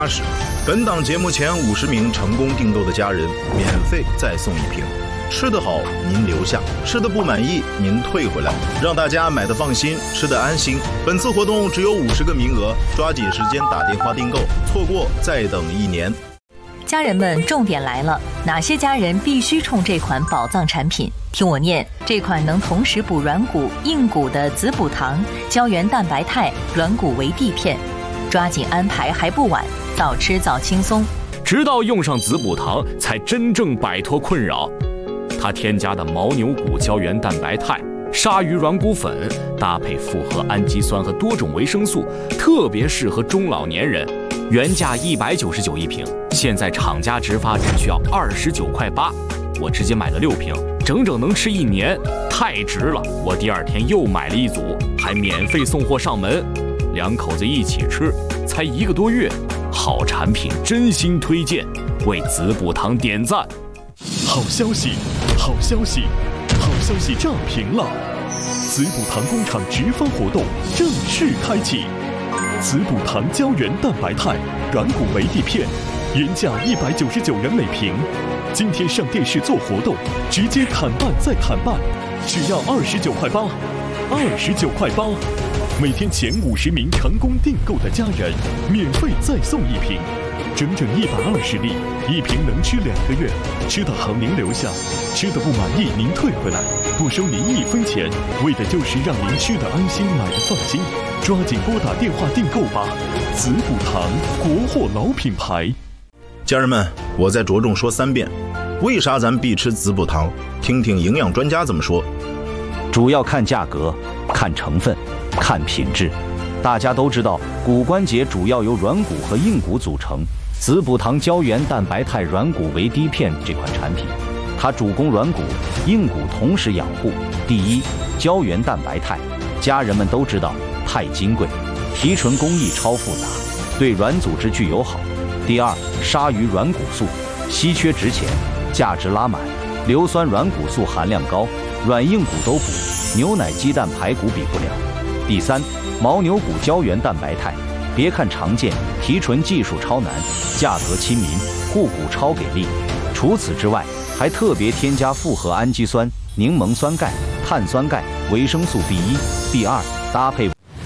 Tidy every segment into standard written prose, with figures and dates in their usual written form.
80，本档节目前50名成功订购的家人免费再送1瓶。吃得好您留下，吃得不满意您退回来，让大家买得放心，吃得安心。本次活动只有50个名额，抓紧时间打电话订购，错过再等1年。 家人们，重点来了，哪些家人必须冲这款宝藏产品？听我念，这款能同时补软骨、硬骨的子补糖、胶原蛋白肽、软骨维 D 片，抓紧安排还不晚，早吃早轻松。 直到用上子补糖，才真正摆脱困扰。它添加的牦牛骨胶原蛋白肽、鲨鱼软骨粉，搭配复合氨基酸和多种维生素，特别适合中老年人。原价199一瓶，现在厂家直发只需要29.8块，我直接买了6瓶，整整能吃1年，太值了！我第2天又买了1组，还免费送货上门，2口子一起吃，才1个多月，好产品真心推荐，为子补糖点赞！ 好消息，好消息，好消息炸屏了！子补糖工厂直发活动正式开启。子补糖胶原蛋白肽、软骨维 D 片，原价199元每瓶，今天上电视做活动，直接砍半再砍半，只要29.8块，29.8块，每天前50名成功订购的家人，免费再送1瓶，整整120粒，1瓶能吃2个月，吃得好您留下，吃得不满意您退回来，不收您1分钱，为的就是让您吃得安心，买得放心。抓紧拨打电话订购吧！子补糖，国货老品牌。 家人们，我再着重说3遍，为啥咱必吃子补糖？听听营养专家怎么说。 主要看价格，看成分，看品质。大家都知道，骨关节主要由软骨和硬骨组成。子补糖胶原蛋白肽软骨维 D 片这款产品，它主攻软骨、硬骨同时养护。第一，胶原蛋白肽，家人们都知道。太金贵，提纯工艺超复杂，对软组织具友好。第二，鲨鱼软骨素，稀缺值钱，价值拉满，硫酸软骨素含量高，软硬骨都补，牛奶、鸡蛋、排骨比不了。第三，牦牛骨胶原蛋白肽，别看常见，提纯技术超难，价格亲民，护骨超给力。除此之外，还特别添加复合氨基酸、柠檬酸钙、碳酸钙、维生素 B1、B2，搭配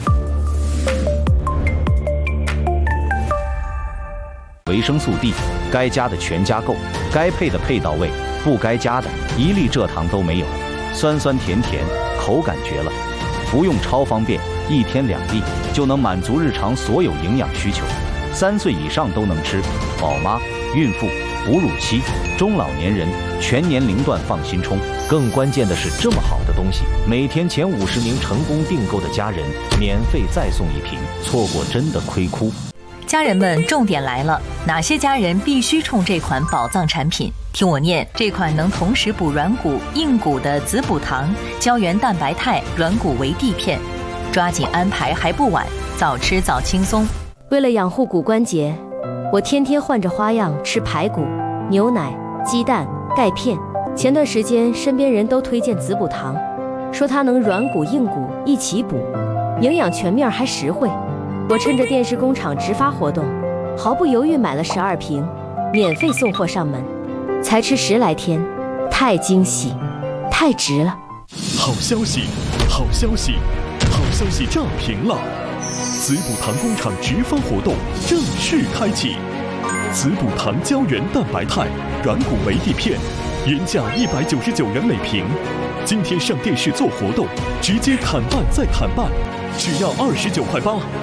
维生素 D， 该加的全加够，该配的配到位，不该加的1粒蔗糖都没有，酸酸甜甜，口感绝了。服用超方便，1天2粒就能满足日常所有营养需求，3岁以上都能吃，宝妈、孕妇、哺乳期、中老年人全年龄段放心冲。更关键的是，这么好的东西，每天前50名成功订购的家人免费再送1瓶，错过真的亏哭。 家人们，重点来了，哪些家人必须冲这款宝藏产品？听我念，这款能同时补软骨、硬骨的子补糖、胶原蛋白肽、软骨维 D 片，抓紧安排还不晚，早吃早轻松。 为了养护骨关节，我天天换着花样吃排骨、牛奶、鸡蛋、钙片。前段时间身边人都推荐子补糖，说它能软骨硬骨一起补，营养全面还实惠。我趁着电视工厂直发活动，毫不犹豫买了12瓶，免费送货上门，才吃10来天，太惊喜，太值了！ 好消息，好消息，好消息炸屏了！子补糖工厂直发活动正式开启，子补糖胶原蛋白肽、软骨维 D 片，原价199元每瓶，今天上电视做活动，直接砍半再砍半，只要29.8块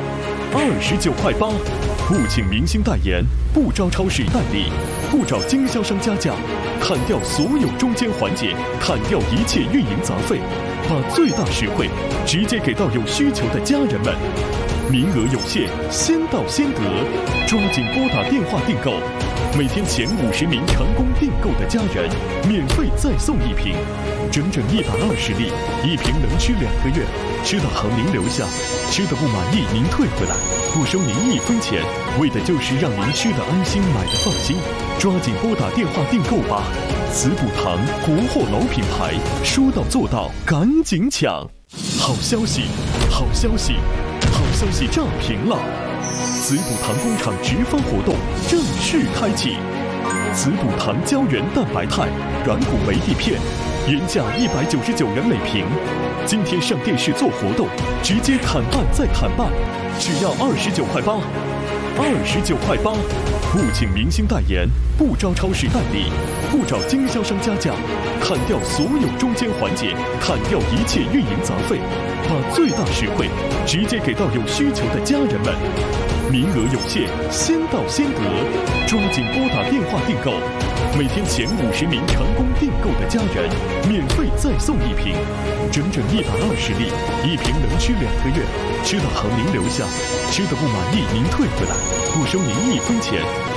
，29.8块，不请明星代言，不招超市代理，不找经销商加价，砍掉所有中间环节，砍掉一切运营杂费，把最大实惠直接给到有需求的家人们。名额有限，先到先得，抓紧拨打电话订购。每天前50名成功订购的家人，免费再送1瓶，整整120粒，1瓶能吃2个月，吃得好您留下，吃得不满意您退回来，不收您1分钱，为的就是让您吃得安心，买得放心。抓紧拨打电话订购吧！子补糖，国货老品牌，说到做到，赶紧抢！好消息，好消息，好消息炸屏了！ 子补堂工厂直发活动正式开启。子补堂胶原蛋白肽软骨维 D 片，原价199元每瓶，今天上电视做活动，直接砍半再砍半，只要29块8。29块8，不请明星代言，不招超市代理，不找经销商加价，砍掉所有中间环节，砍掉一切运营杂费，把最大实惠直接给到有需求的家人们。名额有限，先到先得，抓紧拨打电话订购。每天前50名成功订购的家人，免费再送1瓶，整整120粒，1瓶能吃2个月。吃的好您留下，吃的不满意您退回来，不收您1分钱。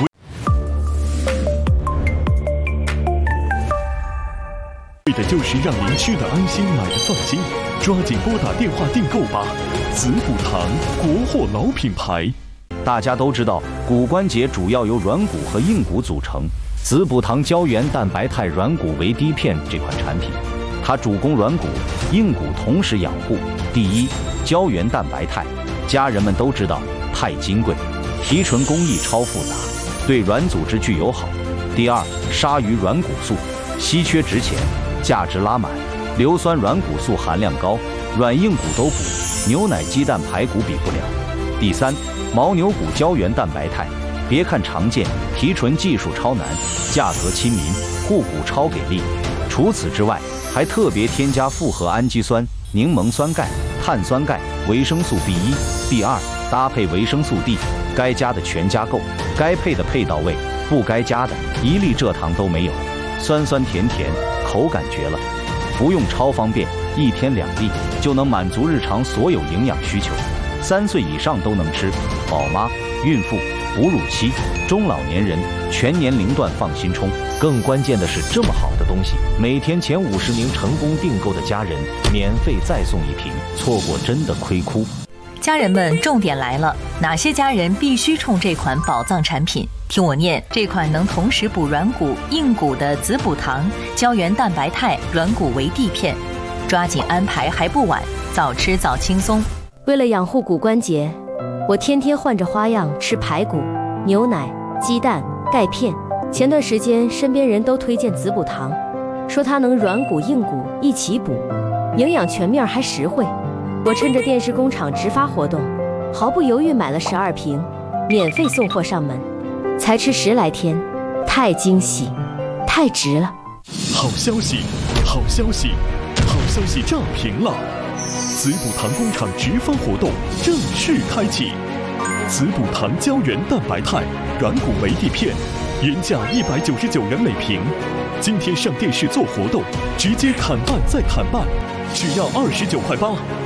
为的就是让您吃的安心，买的放心。抓紧拨打电话订购吧！子补堂，国货老品牌。 大家都知道，骨关节主要由软骨和硬骨组成。子补堂胶原蛋白肽软骨维 D 片这款产品，它主攻软骨、硬骨同时养护。第一，胶原蛋白肽，家人们都知道太金贵，提纯工艺超复杂，对软组织具友好。第二，鲨鱼软骨素，稀缺值钱，价值拉满，硫酸软骨素含量高，软硬骨都补，牛奶、鸡蛋、排骨比不了。第三，牦牛骨胶原蛋白肽，别看常见，提纯技术超难，价格亲民，护骨超给力。除此之外，还特别添加复合氨基酸、柠檬酸钙、碳酸钙、维生素 B1、B2，搭配维生素 D， 该加的全加够，该配的配到位，不该加的一粒蔗糖都没有，酸酸甜甜，口感绝了。服用超方便，1天2粒就能满足日常所有营养需求，3岁以上都能吃，宝妈、孕妇、哺乳期、中老年人全年龄段放心冲。更关键的是，这么好的东西，每天前50名成功订购的家人免费再送1瓶，错过真的亏哭。 家人们，重点来了，哪些家人必须冲这款宝藏产品？听我念，这款能同时补软骨、硬骨的子补堂胶原蛋白肽软骨维 D 片，抓紧安排还不晚，早吃早轻松。 为了养护骨关节，我天天换着花样吃排骨、牛奶、鸡蛋、钙片。前段时间身边人都推荐子补堂，说它能软骨硬骨一起补，营养全面还实惠。我趁着电视工厂直发活动，毫不犹豫买了12瓶，免费送货上门，才吃10来天，太惊喜，太值了。 好消息，好消息，好消息炸屏了！子补堂工厂直发活动正式开启。子补堂胶原蛋白肽软骨维 D 片，原价199元每瓶，今天上电视做活动，直接砍半再砍半，只要29块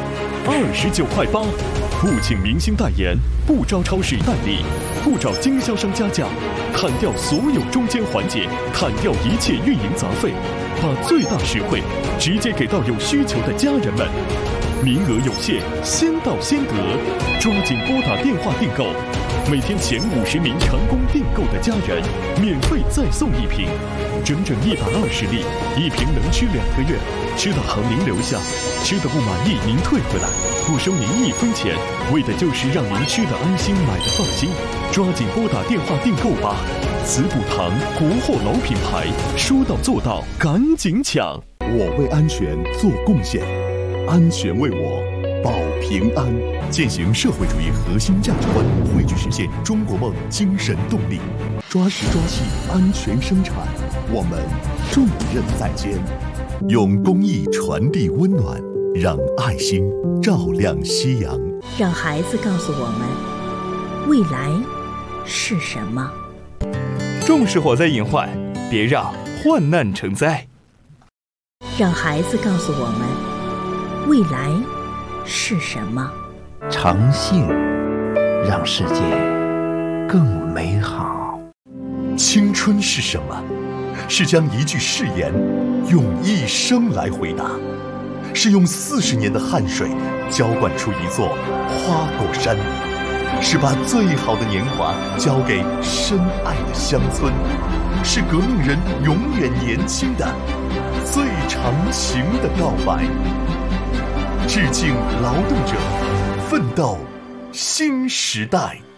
8。29块8，不请明星代言，不招超市代理，不找经销商加价，砍掉所有中间环节，砍掉一切运营杂费，把最大实惠直接给到有需求的家人们。名额有限，先到先得，抓紧拨打电话订购。每天前50名成功订购的家人，免费再送1瓶，整整120粒，1瓶能吃2个月。吃的好您留下，吃的不满意您退回来，不收您1分钱。为的就是让您吃的安心，买的放心。抓紧拨打电话订购吧！子补堂，国货老品牌，说到做到，赶紧抢！ 我为安全做贡献，安全为我保平安。践行社会主义核心价值观，汇聚实现中国梦精神动力，抓实抓细安全生产，我们重任在肩。用公益传递温暖，让爱心照亮夕阳。 让孩子告诉我们，未来是什么？ 重视火灾隐患，别让患难成灾。 让孩子告诉我们，未来是什么？ 诚信，让世界更美好。 青春是什么？是将一句誓言用一生来回答，是用40年的汗水浇灌出一座花果山，是把最好的年华交给深爱的乡村，是革命人永远年轻的最长情的告白。致敬劳动者，奋斗新时代。